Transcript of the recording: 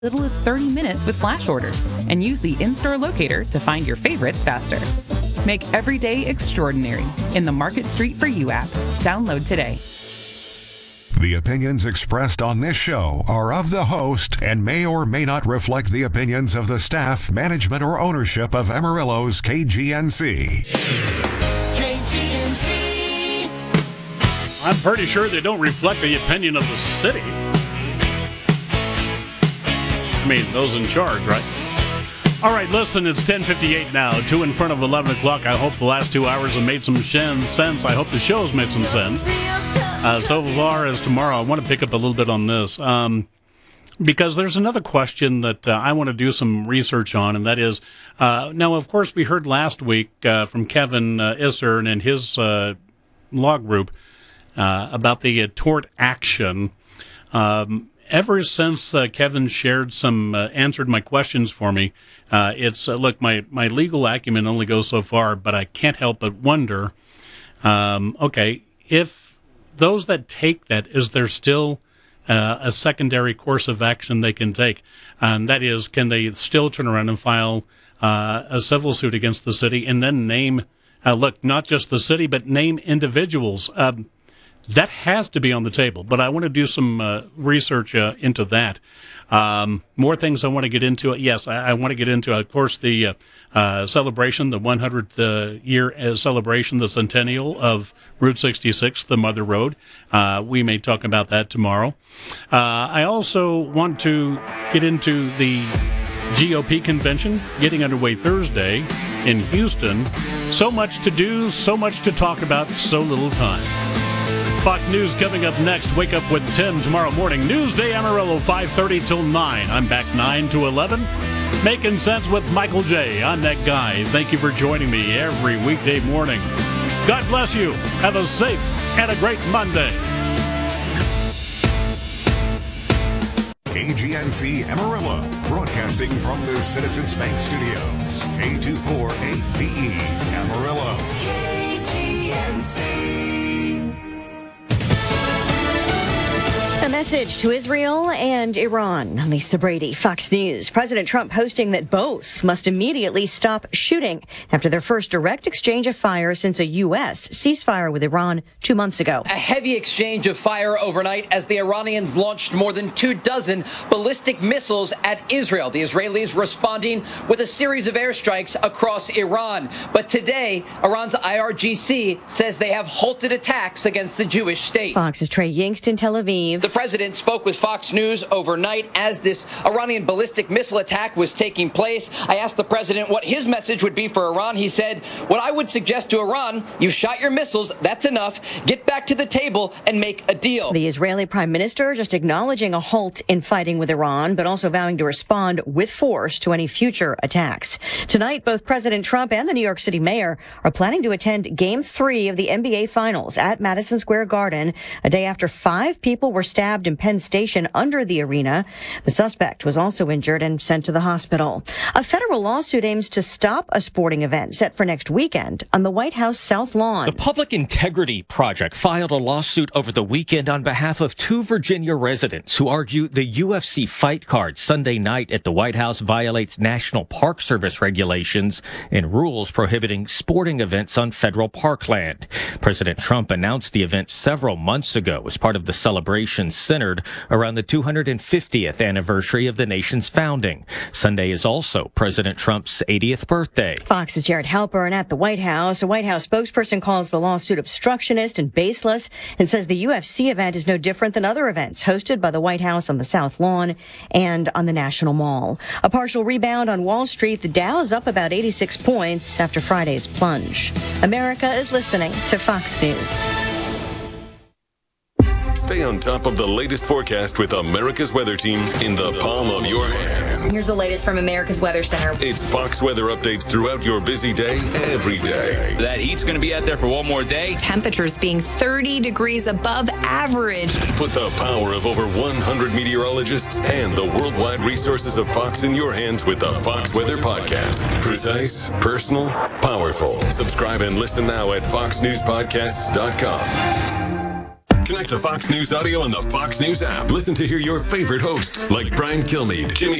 little as 30 minutes with flash orders, and use the in-store locator to find your favorites faster. Make every day extraordinary in the Market Street for You app. Download today. The opinions expressed on this show are of the host and may or may not reflect the opinions of the staff, management, or ownership of Amarillo's KGNC. KGNC. I'm pretty sure they don't reflect the opinion of the city. I mean, those in charge, right? All right, listen, it's 10:58 now, 2 in front of 11 o'clock. I hope the last 2 hours have made some sense. I hope the show's made some sense. So far as tomorrow, I want to pick up a little bit on this because there's another question that I want to do some research on, and that is, now, of course, we heard last week from Kevin Isser and his law group about the tort action. Ever since Kevin answered my questions for me, it's, look, my legal acumen only goes so far, but I can't help but wonder, okay, if those that take that, is there still a secondary course of action they can take? And that is, can they still turn around and file a civil suit against the city and then name, look, not just the city, but name individuals? That has to be on the table, but I want to do some research into that. More things I want to get into. Yes, I want to get into, of course, the celebration, the 100th year celebration, the centennial of Route 66, the Mother Road. We may talk about that tomorrow. I also want to get into the GOP convention getting underway Thursday in Houston. So much to do, so much to talk about, so little time. Fox News coming up next. Wake up with Tim tomorrow morning. Newsday Amarillo, 5:30 till 9. I'm back 9 to 11. Making Sense with Michael J. I'm that guy. Thank you for joining me every weekday morning. God bless you. Have a safe and a great Monday. KGNC Amarillo, broadcasting from the Citizens Bank Studios. K248DE Amarillo. KGNC. A message to Israel and Iran. Lisa Brady, Fox News. President Trump posting that both must immediately stop shooting after their first direct exchange of fire since a U.S. ceasefire with Iran 2 months ago. A heavy exchange of fire overnight as the Iranians launched more than 24 ballistic missiles at Israel. The Israelis responding with a series of airstrikes across Iran. But today, Iran's IRGC says they have halted attacks against the Jewish state. Fox's Trey Yingst in Tel Aviv. The president spoke with Fox News overnight as this Iranian ballistic missile attack was taking place. I asked the president what his message would be for Iran. He said, what I would suggest to Iran, you've shot your missiles, that's enough. Get back to the table and make a deal. The Israeli prime minister just acknowledging a halt in fighting with Iran, but also vowing to respond with force to any future attacks. Tonight, both President Trump and the New York City mayor are planning to attend Game 3 of the NBA Finals at Madison Square Garden, a day after 5 people were stabbed in Penn Station under the arena. The suspect was also injured and sent to the hospital. A federal lawsuit aims to stop a sporting event set for next weekend on the White House South Lawn. The Public Integrity Project filed a lawsuit over the weekend on behalf of 2 Virginia residents who argue the UFC fight card Sunday night at the White House violates National Park Service regulations and rules prohibiting sporting events on federal parkland. President Trump announced the event several months ago as part of the celebration centered around the 250th anniversary of the nation's founding. Sunday is also President Trump's 80th birthday. Fox's Jared Halpern at the White House. A White House spokesperson calls the lawsuit obstructionist and baseless and says the UFC event is no different than other events hosted by the White House on the South Lawn and on the National Mall. A partial rebound on Wall Street. The Dow is up about 86 points after Friday's plunge. America is listening to Fox News. Stay on top of the latest forecast with America's Weather Team in the palm of your hands. Here's the latest from America's Weather Center. It's Fox weather updates throughout your busy day, every day. That heat's going to be out there for one more day. Temperatures being 30 degrees above average. Put the power of over 100 meteorologists and the worldwide resources of Fox in your hands with the Fox Weather Podcast. Precise, personal, powerful. Subscribe and listen now at foxnewspodcasts.com. Connect to Fox News Audio on the Fox News app. Listen to hear your favorite hosts like Brian Kilmeade, Jimmy